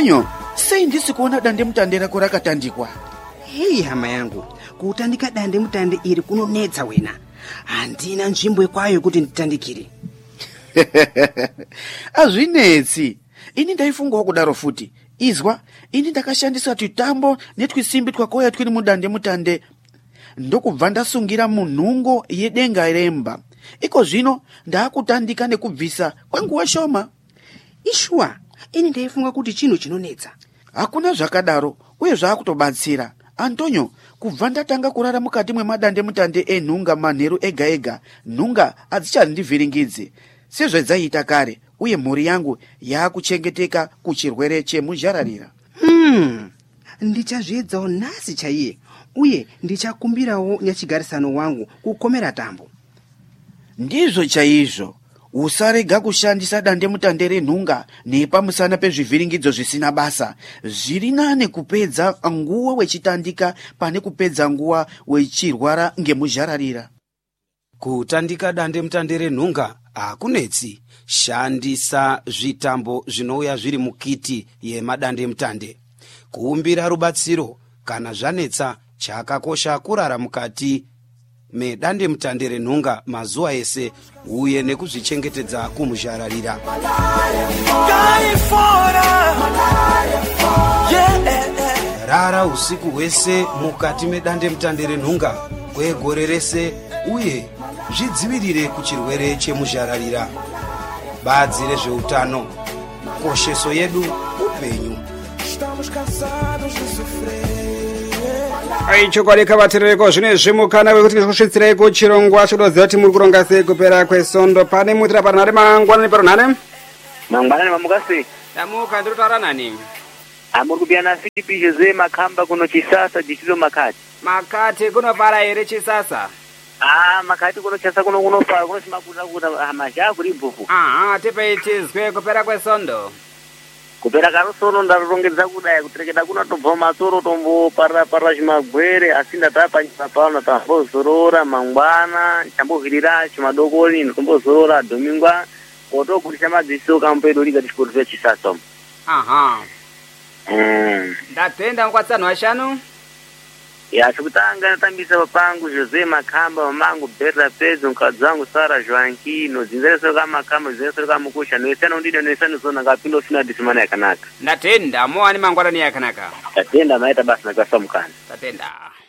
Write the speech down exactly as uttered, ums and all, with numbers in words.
Antonio, sei ndisi kuona dande mutande rako rakatandikwa? Hei hama yangu, kutandika dande mutande iri kunonetsa wena. Handina nzvimbo kwayo kuti nditandikire. Azvinetsi. Ini ndaifungawo kudaro futi. Izwa, ini ndakashandisa tutambo netwisimbi twakoya twiri mudande mutande. Ndokubva ndasungira munhungo yedenga remba. Iko zvino ndakutandika nekubvisa kwenguva shoma. Ishwa, ini ndaifunga kuti chinhu chinonetsa. Hakuna zvakadaro, uye zvakutobatsira. Antonio, kubva ndatanga kurara mukati mwemadande mutande enhunga manheru ega ega, nhunga hadzichandivhiringidze sezvedzaita kare, uye mhuri yangu yakuchengeteka kuchirwere chemuzhararira. Hmm, ndichazviedzawo nhasi chaiye, uye ndichakumbirawo nyachigarisano wangu kukomera tambo. Ndizvo chaizvo. Usarega kushandisa dande mutande renhunga nepamusana pezvivhiringidzo zvisina basa. Zviri nane kupedza nguva wechitandika pane kupedza nguva wechirwara ngemuzhararira. Kutandika dande mutande renhunga hakunetsi. Shandisa zvitambo zvinouya zviri mukiti yemadande mutande. Kuumbira rubatsiro kana zvanetsa, chakakosha kurara mukati medande mutande renhunga mazuva ese uye nekuzvichengetedza kumuzhararira. Rara usiku hwese mukati medande mutande renhunga kwegore rese uye zvidzivirire kuchirwere chemuzhararira. Badzi rezveutano, kosheso yedu upenyu. Aichokwadi kavatireko zvine zvimukana wekuti kusvitsireko chirongwa chodoziva kuti muri kuronga sei kupera kwesondo. Pane mutira panhare mangwanani paronhare? Mangwanani mamukasi. Tamuka ndiri kutaura nani? Amuri kupiyana sipi Jose Makamba kuno Chisasa Jishilo Makati. Makati kunopara here Chisasa? Ah, Makati kuno Chisasa kuno kunopara kuno simakuta kuta majagu rimbufu. Aha, tipe tizwe kupera kwesondo. Kupera karosono ndarongedza kudai kuterekeda kuna tobva masoro tombo para para chimagwere asinda tapa pano tambozorora mangwana tambovhirira chimadokoni tombozorora domingwa otokutisha madziso kampedo liga tichikotofe Chisasa. Aha. Mm. Ndatenda mukwatsano ashanu? Ya chokutanga natambisa papangu Jose Makamba, mamangu Berta Pezo, mukadzi wangu Sara Joankino, zinzereso kama Makamba, zinzereso kama Mukusha, noesana undido noesana zona ngapindo sina disimana yakanaka. Ndatenda moani mangwanani yakanaka. Ndatenda maeta basi nakasa mukana. Ndatenda.